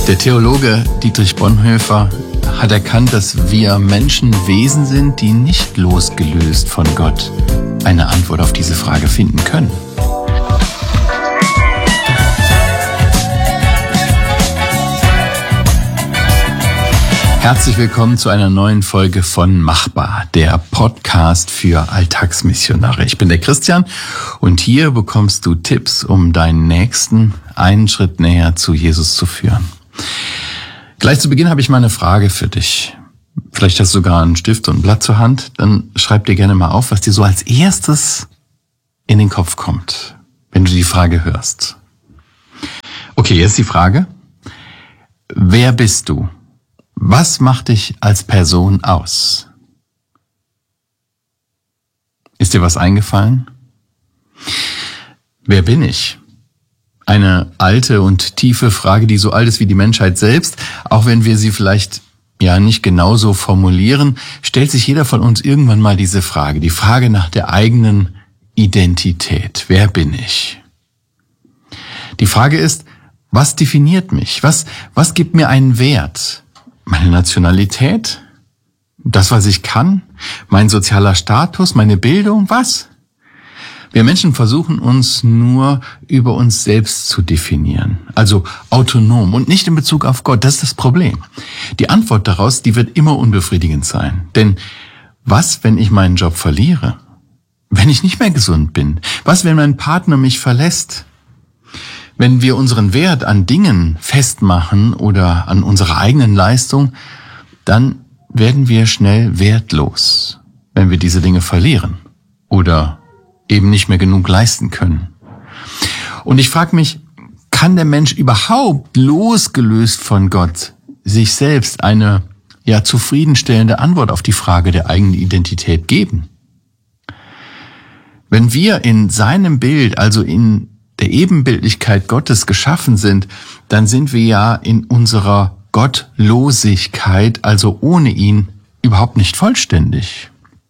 Der Theologe Dietrich Bonhoeffer hat erkannt, dass wir Menschen Wesen sind, die nicht losgelöst von Gott eine Antwort auf diese Frage finden können. Herzlich willkommen zu einer neuen Folge von Machbar, der Podcast für Alltagsmissionare. Ich bin der Christian und hier bekommst du Tipps, um deinen Nächsten einen Schritt näher zu Jesus zu führen. Gleich zu Beginn habe ich mal eine Frage für dich. Vielleicht hast du sogar einen Stift und ein Blatt zur Hand. Dann schreib dir gerne mal auf, was dir so als erstes in den Kopf kommt, wenn du die Frage hörst. Okay, jetzt die Frage. Wer bist du? Was macht dich als Person aus? Ist dir was eingefallen? Wer bin ich? Eine alte und tiefe Frage, die so alt ist wie die Menschheit selbst. Auch wenn wir sie vielleicht nicht genauso formulieren, stellt sich jeder von uns irgendwann mal diese Frage. Die Frage nach der eigenen Identität. Wer bin ich? Die Frage ist, was definiert mich? Was gibt mir einen Wert? Meine Nationalität? Das, was ich kann? Mein sozialer Status? Meine Bildung? Was? Wir Menschen versuchen uns nur über uns selbst zu definieren. Also autonom und nicht in Bezug auf Gott. Das ist das Problem. Die Antwort daraus, die wird immer unbefriedigend sein. Denn was, wenn ich meinen Job verliere? Wenn ich nicht mehr gesund bin? Was, wenn mein Partner mich verlässt? Wenn wir unseren Wert an Dingen festmachen oder an unserer eigenen Leistung, dann werden wir schnell wertlos, wenn wir diese Dinge verlieren oder eben nicht mehr genug leisten können. Und ich frage mich, kann der Mensch überhaupt losgelöst von Gott sich selbst eine zufriedenstellende Antwort auf die Frage der eigenen Identität geben? Wenn wir in seinem Bild, also in der Ebenbildlichkeit Gottes geschaffen sind, dann sind wir ja in unserer Gottlosigkeit, also ohne ihn, überhaupt nicht vollständig.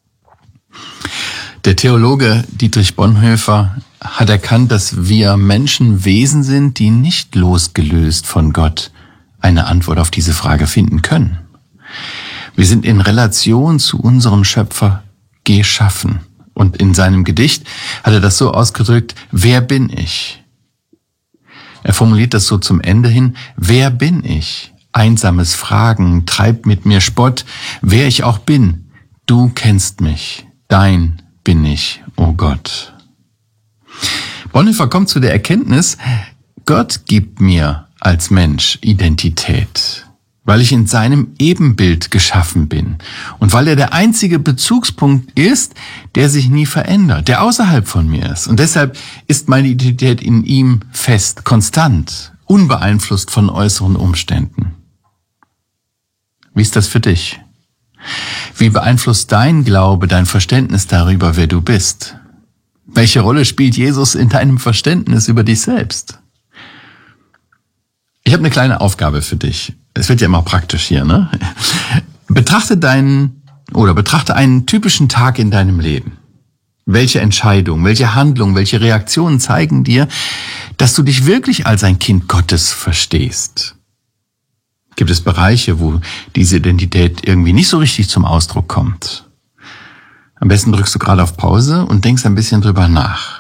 Der Theologe Dietrich Bonhoeffer hat erkannt, dass wir Menschen Wesen sind, die nicht losgelöst von Gott eine Antwort auf diese Frage finden können. Wir sind in Relation zu unserem Schöpfer geschaffen. Und in seinem Gedicht hat er das so ausgedrückt, wer bin ich? Er formuliert das so zum Ende hin, wer bin ich? Einsames Fragen treibt mit mir Spott, wer ich auch bin, du kennst mich, dein bin ich, o Gott. Bonhoeffer kommt zu der Erkenntnis, Gott gibt mir als Mensch Identität, weil ich in seinem Ebenbild geschaffen bin und weil er der einzige Bezugspunkt ist, der sich nie verändert, der außerhalb von mir ist. Und deshalb ist meine Identität in ihm fest, konstant, unbeeinflusst von äußeren Umständen. Wie ist das für dich? Wie beeinflusst dein Glaube, dein Verständnis darüber, wer du bist? Welche Rolle spielt Jesus in deinem Verständnis über dich selbst? Ich habe eine kleine Aufgabe für dich. Es wird ja immer praktisch hier, ne? Betrachte einen typischen Tag in deinem Leben. Welche Entscheidungen, welche Handlungen, welche Reaktionen zeigen dir, dass du dich wirklich als ein Kind Gottes verstehst? Gibt es Bereiche, wo diese Identität irgendwie nicht so richtig zum Ausdruck kommt? Am besten drückst du gerade auf Pause und denkst ein bisschen drüber nach.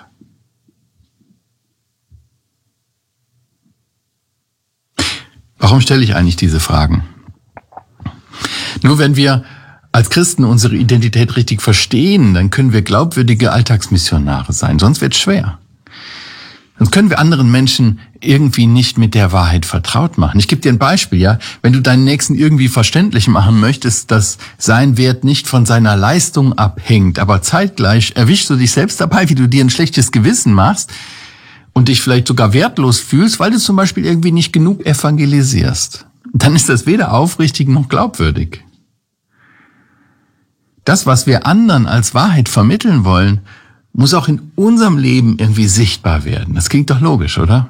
Warum stelle ich eigentlich diese Fragen? Nur wenn wir als Christen unsere Identität richtig verstehen, dann können wir glaubwürdige Alltagsmissionare sein. Sonst wird es schwer. Sonst können wir anderen Menschen irgendwie nicht mit der Wahrheit vertraut machen. Ich gebe dir ein Beispiel, Wenn du deinen Nächsten irgendwie verständlich machen möchtest, dass sein Wert nicht von seiner Leistung abhängt, aber zeitgleich erwischst du dich selbst dabei, wie du dir ein schlechtes Gewissen machst, und dich vielleicht sogar wertlos fühlst, weil du zum Beispiel irgendwie nicht genug evangelisierst, dann ist das weder aufrichtig noch glaubwürdig. Das, was wir anderen als Wahrheit vermitteln wollen, muss auch in unserem Leben irgendwie sichtbar werden. Das klingt doch logisch, oder?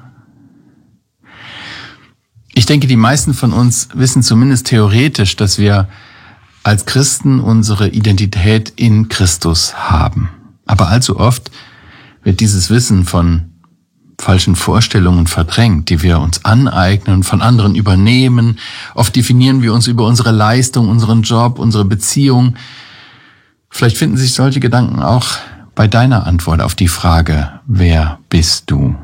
Ich denke, die meisten von uns wissen zumindest theoretisch, dass wir als Christen unsere Identität in Christus haben. Aber allzu oft wird dieses Wissen von falschen Vorstellungen verdrängt, die wir uns aneignen und von anderen übernehmen. Oft definieren wir uns über unsere Leistung, unseren Job, unsere Beziehung. Vielleicht finden sich solche Gedanken auch bei deiner Antwort auf die Frage, wer bist du?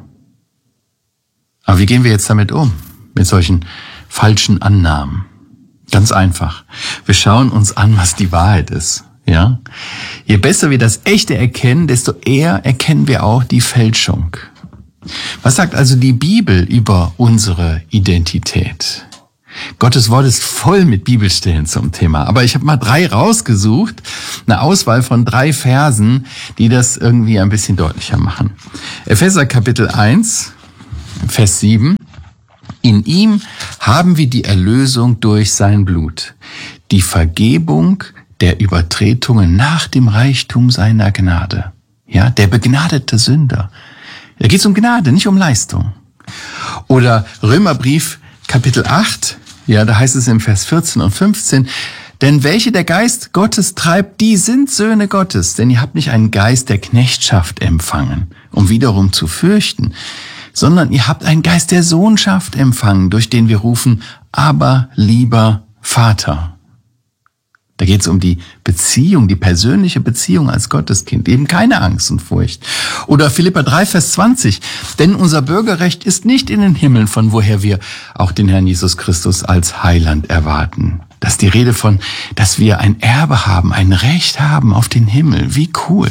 Aber wie gehen wir jetzt damit um? Mit solchen falschen Annahmen? Ganz einfach. Wir schauen uns an, was die Wahrheit ist. Ja? Je besser wir das Echte erkennen, desto eher erkennen wir auch die Fälschung. Was sagt also die Bibel über unsere Identität? Gottes Wort ist voll mit Bibelstellen zum Thema. Aber ich habe mal 3 rausgesucht, eine Auswahl von 3 Versen, die das irgendwie ein bisschen deutlicher machen. Epheser Kapitel 1, Vers 7. In ihm haben wir die Erlösung durch sein Blut, die Vergebung der Übertretungen nach dem Reichtum seiner Gnade. Ja, der begnadete Sünder. Da geht es um Gnade, nicht um Leistung. Oder Römerbrief Kapitel 8, ja, da heißt es im Vers 14 und 15, denn welche der Geist Gottes treibt, die sind Söhne Gottes, denn ihr habt nicht einen Geist der Knechtschaft empfangen, um wiederum zu fürchten, sondern ihr habt einen Geist der Sohnschaft empfangen, durch den wir rufen, aber lieber Vater. Da geht es um die Beziehung, die persönliche Beziehung als Gotteskind, eben keine Angst und Furcht. Oder Philipper 3, Vers 20, denn unser Bürgerrecht ist nicht in den Himmeln, von woher wir auch den Herrn Jesus Christus als Heiland erwarten. Das ist die Rede von, dass wir ein Erbe haben, ein Recht haben auf den Himmel. Wie cool.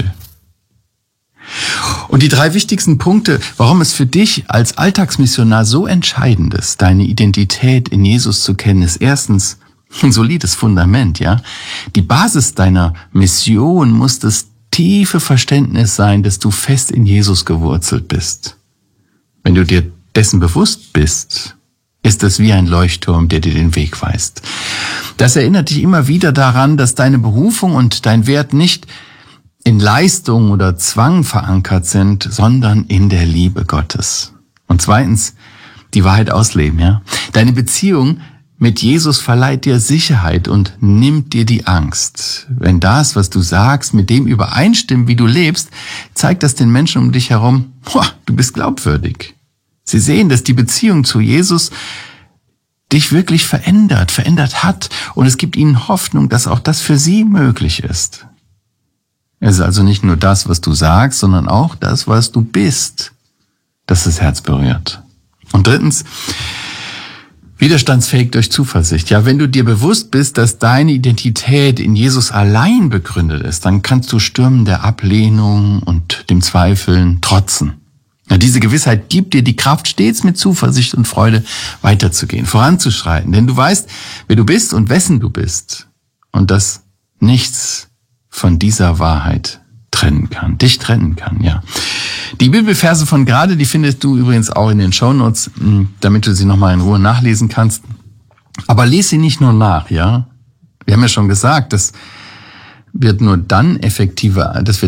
Und die 3 wichtigsten Punkte, warum es für dich als Alltagsmissionar so entscheidend ist, deine Identität in Jesus zu kennen, ist erstens ein solides Fundament, ja. Die Basis deiner Mission muss das tiefe Verständnis sein, dass du fest in Jesus gewurzelt bist. Wenn du dir dessen bewusst bist, ist es wie ein Leuchtturm, der dir den Weg weist. Das erinnert dich immer wieder daran, dass deine Berufung und dein Wert nicht in Leistung oder Zwang verankert sind, sondern in der Liebe Gottes. Und zweitens, die Wahrheit ausleben, ja. Deine Beziehung mit Jesus verleiht dir Sicherheit und nimmt dir die Angst. Wenn das, was du sagst, mit dem übereinstimmt, wie du lebst, zeigt das den Menschen um dich herum, du bist glaubwürdig. Sie sehen, dass die Beziehung zu Jesus dich wirklich verändert hat und es gibt ihnen Hoffnung, dass auch das für sie möglich ist. Es ist also nicht nur das, was du sagst, sondern auch das, was du bist, das das Herz berührt. Und drittens, widerstandsfähig durch Zuversicht. Ja, wenn du dir bewusst bist, dass deine Identität in Jesus allein begründet ist, dann kannst du Stürmen der Ablehnung und dem Zweifeln trotzen. Ja, diese Gewissheit gibt dir die Kraft, stets mit Zuversicht und Freude weiterzugehen, voranzuschreiten. Denn du weißt, wer du bist und wessen du bist. Und dass nichts von dieser Wahrheit dich trennen kann, ja. Die Bibelverse von gerade, die findest du übrigens auch in den Shownotes, damit du sie nochmal in Ruhe nachlesen kannst. Aber lies sie nicht nur nach, ja. Wir haben ja schon gesagt, dass wir nur dann effektive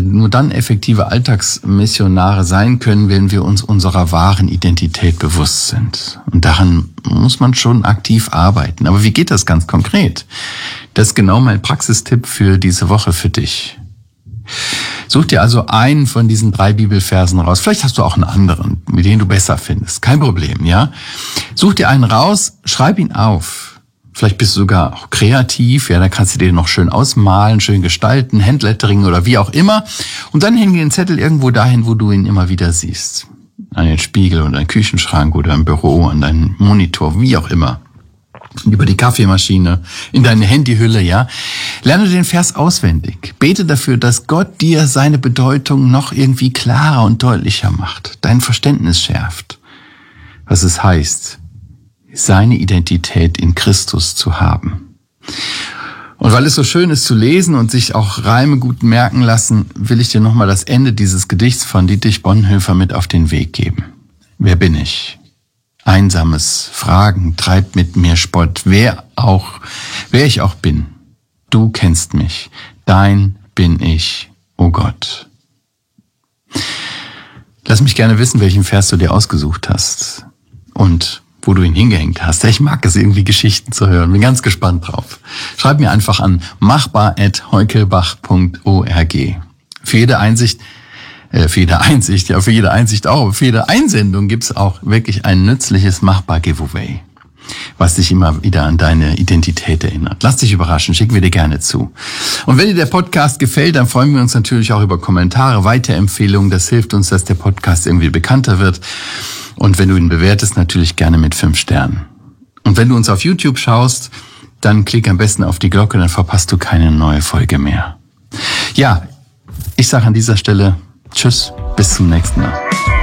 Alltagsmissionare sein können, wenn wir uns unserer wahren Identität bewusst sind. Und daran muss man schon aktiv arbeiten. Aber wie geht das ganz konkret? Das ist genau mein Praxistipp für diese Woche für dich. Such dir also einen von diesen 3 Bibelversen raus. Vielleicht hast du auch einen anderen, mit dem du besser findest. Kein Problem, ja? Such dir einen raus, schreib ihn auf. Vielleicht bist du sogar auch kreativ, ja, da kannst du dir noch schön ausmalen, schön gestalten, Handlettering oder wie auch immer. Und dann häng den Zettel irgendwo dahin, wo du ihn immer wieder siehst. An den Spiegel oder den Küchenschrank oder im Büro, an deinen Monitor, wie auch immer. Über die Kaffeemaschine, in deine Handyhülle, ja. Lerne den Vers auswendig. Bete dafür, dass Gott dir seine Bedeutung noch irgendwie klarer und deutlicher macht, dein Verständnis schärft, was es heißt, seine Identität in Christus zu haben. Und weil es so schön ist zu lesen und sich auch Reime gut merken lassen, will ich dir nochmal das Ende dieses Gedichts von Dietrich Bonhoeffer mit auf den Weg geben. Wer bin ich? Einsames Fragen treibt mit mir Spott. Wer ich auch bin, du kennst mich. Dein bin ich, o Gott. Lass mich gerne wissen, welchen Vers du dir ausgesucht hast und wo du ihn hingehängt hast. Ich mag es irgendwie, Geschichten zu hören. Bin ganz gespannt drauf. Schreib mir einfach an machbar@heukelbach.org. Für jede Einsicht für jede Einsicht, ja, für jede Einsicht auch, für jede Einsendung gibt's auch wirklich ein nützliches Machbar-Giveaway, was dich immer wieder an deine Identität erinnert. Lass dich überraschen, schicken wir dir gerne zu. Und wenn dir der Podcast gefällt, dann freuen wir uns natürlich auch über Kommentare, Weiterempfehlungen. Das hilft uns, dass der Podcast irgendwie bekannter wird. Und wenn du ihn bewertest, natürlich gerne mit 5 Sternen. Und wenn du uns auf YouTube schaust, dann klick am besten auf die Glocke, dann verpasst du keine neue Folge mehr. Ja, ich sage an dieser Stelle Tschüss, bis zum nächsten Mal.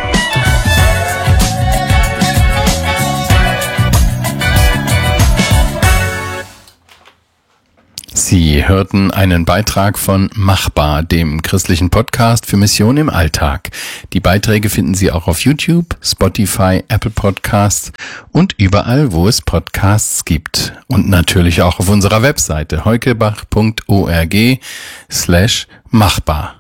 Sie hörten einen Beitrag von Machbar, dem christlichen Podcast für Mission im Alltag. Die Beiträge finden Sie auch auf YouTube, Spotify, Apple Podcasts und überall, wo es Podcasts gibt. Und natürlich auch auf unserer Webseite heukebach.org/machbar.